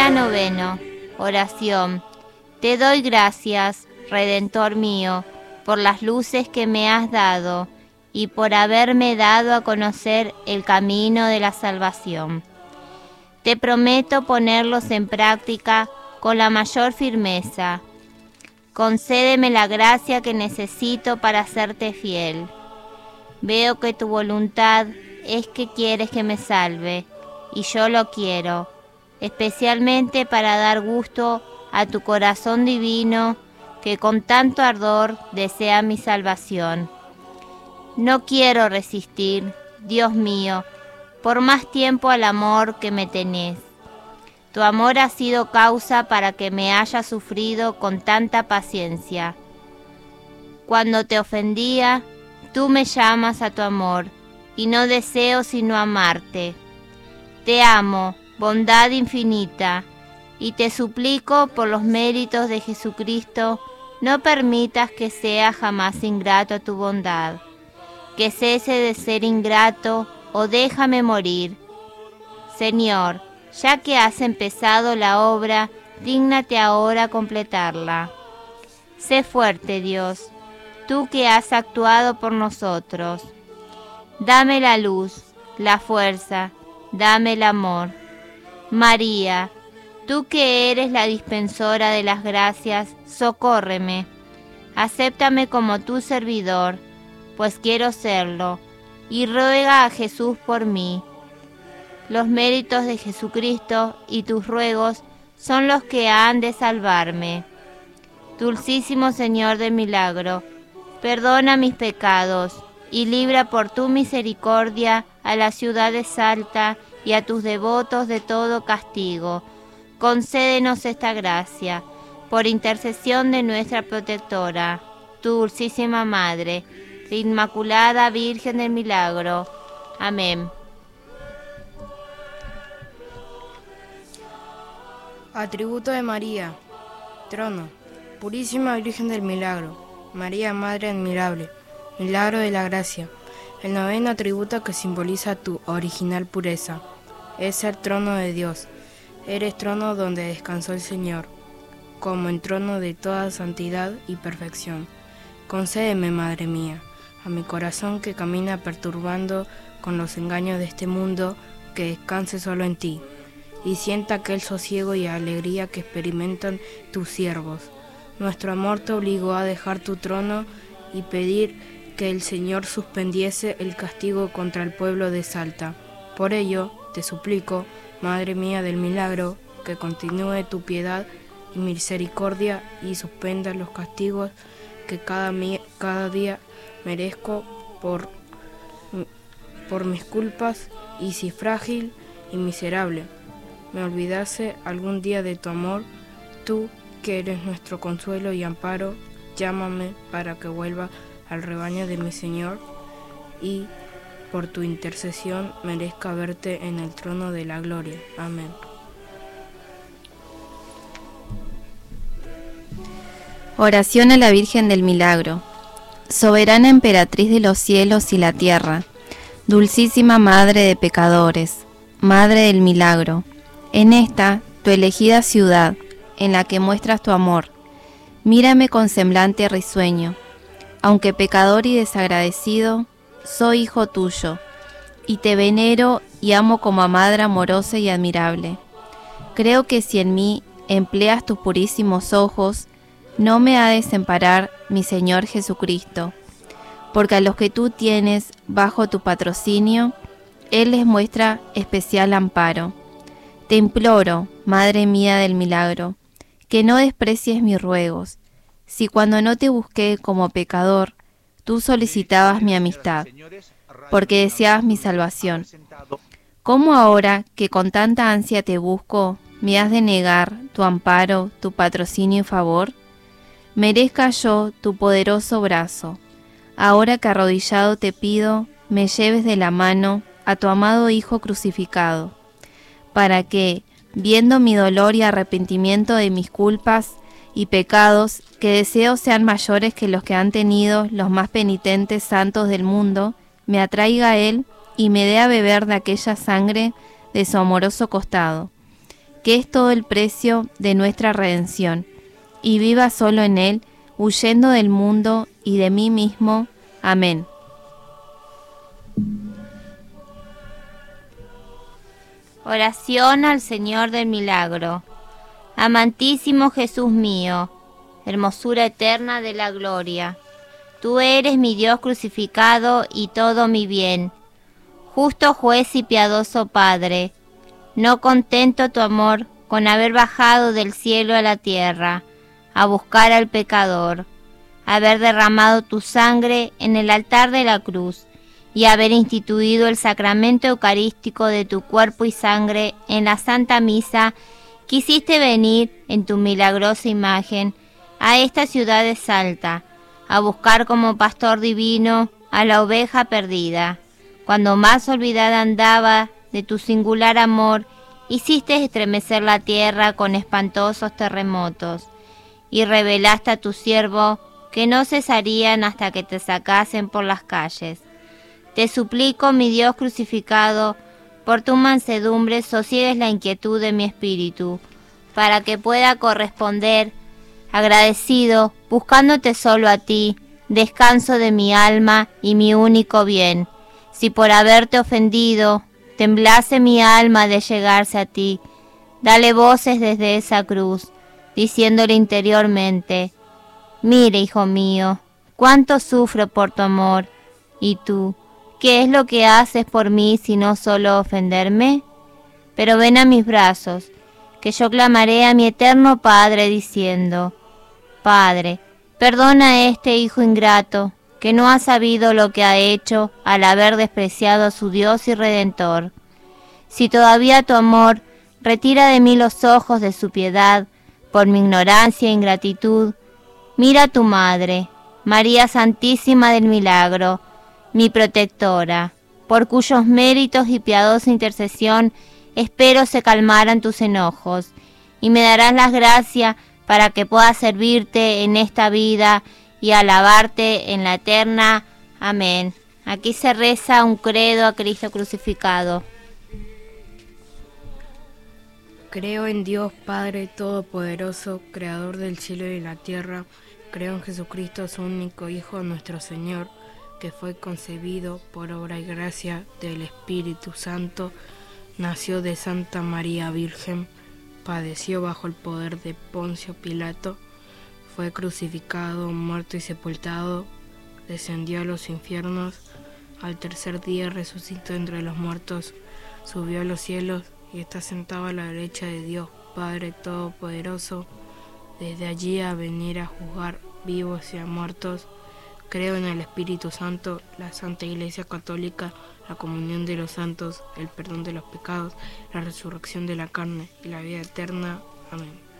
Día 9. Oración. Te doy gracias, Redentor mío, por las luces que me has dado y por haberme dado a conocer el camino de la salvación. Te prometo ponerlos en práctica con la mayor firmeza. Concédeme la gracia que necesito para serte fiel. Veo que tu voluntad es que quieres que me salve, y yo lo quiero, especialmente para dar gusto a tu corazón divino que con tanto ardor desea mi salvación. No quiero resistir, Dios mío, por más tiempo al amor que me tenés. Tu amor ha sido causa para que me haya sufrido con tanta paciencia. Cuando te ofendía, tú me llamas a tu amor, y no deseo sino amarte. Te amo, bondad infinita, y te suplico por los méritos de Jesucristo, no permitas que sea jamás ingrato a tu bondad. Que cese de ser ingrato o déjame morir. Señor, ya que has empezado la obra, dígnate ahora completarla. Sé fuerte, Dios, tú que has actuado por nosotros. Dame la luz, la fuerza, dame el amor. María, tú que eres la dispensora de las gracias, socórreme. Acéptame como tu servidor, pues quiero serlo, y ruega a Jesús por mí. Los méritos de Jesucristo y tus ruegos son los que han de salvarme. Dulcísimo Señor del milagro, perdona mis pecados y libra por tu misericordia a la ciudad de Salta y a tus devotos de todo castigo. Concédenos esta gracia, por intercesión de nuestra protectora, tu dulcísima Madre, la Inmaculada Virgen del Milagro. Amén. Atributo de María. Trono. Purísima Virgen del Milagro. María, Madre admirable. Milagro de la gracia. El 9º atributo que simboliza tu original pureza. Es ser trono de Dios. Eres trono donde descansó el Señor, como en trono de toda santidad y perfección. Concédeme, Madre mía, a mi corazón que camina perturbando con los engaños de este mundo, que descanse solo en ti, y sienta aquel sosiego y alegría que experimentan tus siervos. Nuestro amor te obligó a dejar tu trono y pedir que el Señor suspendiese el castigo contra el pueblo de Salta. Por ello, te suplico, Madre mía del milagro, que continúe tu piedad y misericordia y suspenda los castigos que cada día merezco por mis culpas, y si frágil y miserable me olvidase algún día de tu amor, tú que eres nuestro consuelo y amparo, llámame para que vuelva al rebaño de mi Señor y por tu intercesión merezca verte en el trono de la gloria. Amén. Oración a la Virgen del Milagro. Soberana emperatriz de los cielos y la tierra, dulcísima Madre de pecadores, Madre del Milagro, en esta, tu elegida ciudad, en la que muestras tu amor, mírame con semblante risueño. Aunque pecador y desagradecido, soy hijo tuyo, y te venero y amo como a madre amorosa y admirable. Creo que si en mí empleas tus purísimos ojos, no me ha de desamparar mi Señor Jesucristo, porque a los que tú tienes bajo tu patrocinio, Él les muestra especial amparo. Te imploro, Madre mía del milagro, que no desprecies mis ruegos, si cuando no te busqué como pecador, tú solicitabas mi amistad, porque deseabas mi salvación. ¿Cómo ahora que con tanta ansia te busco, me has de negar tu amparo, tu patrocinio y favor? Merezca yo tu poderoso brazo, ahora que arrodillado te pido, me lleves de la mano a tu amado Hijo crucificado, para que, viendo mi dolor y arrepentimiento de mis culpas y pecados, que deseo sean mayores que los que han tenido los más penitentes santos del mundo, me atraiga a Él y me dé a beber de aquella sangre de su amoroso costado, que es todo el precio de nuestra redención, y viva solo en Él, huyendo del mundo y de mí mismo. Amén. Oración al Señor del Milagro. Amantísimo Jesús mío, hermosura eterna de la gloria, tú eres mi Dios crucificado y todo mi bien, justo juez y piadoso Padre. No contento tu amor con haber bajado del cielo a la tierra, a buscar al pecador, haber derramado tu sangre en el altar de la cruz y haber instituido el sacramento eucarístico de tu cuerpo y sangre en la Santa Misa, quisiste venir en tu milagrosa imagen a esta ciudad de Salta, a buscar como pastor divino a la oveja perdida. Cuando más olvidada andaba de tu singular amor, hiciste estremecer la tierra con espantosos terremotos, y revelaste a tu siervo que no cesarían hasta que te sacasen por las calles. Te suplico, mi Dios crucificado, por tu mansedumbre sosiegues la inquietud de mi espíritu, para que pueda corresponder, agradecido, buscándote solo a ti, descanso de mi alma y mi único bien. Si por haberte ofendido, temblase mi alma de llegarse a ti, dale voces desde esa cruz, diciéndole interiormente: mire, hijo mío, cuánto sufro por tu amor, y tú, ¿qué es lo que haces por mí sino solo ofenderme? Pero ven a mis brazos, que yo clamaré a mi eterno Padre diciendo: Padre, perdona a este hijo ingrato, que no ha sabido lo que ha hecho al haber despreciado a su Dios y Redentor. Si todavía tu amor retira de mí los ojos de su piedad por mi ignorancia e ingratitud, mira a tu Madre, María Santísima del Milagro, mi protectora, por cuyos méritos y piadosa intercesión espero se calmaran tus enojos, y me darás las gracias para que pueda servirte en esta vida y alabarte en la eterna. Amén. Aquí se reza un credo a Cristo crucificado. Creo en Dios Padre Todopoderoso, Creador del cielo y de la tierra. Creo en Jesucristo, su único Hijo, nuestro Señor, que fue concebido por obra y gracia del Espíritu Santo, nació de Santa María Virgen, padeció bajo el poder de Poncio Pilato, fue crucificado, muerto y sepultado, descendió a los infiernos, al tercer día resucitó entre los muertos, subió a los cielos y está sentado a la derecha de Dios Padre Todopoderoso, desde allí a venir a juzgar vivos y a muertos. Creo en el Espíritu Santo, la Santa Iglesia Católica, la comunión de los santos, el perdón de los pecados, la resurrección de la carne y la vida eterna. Amén.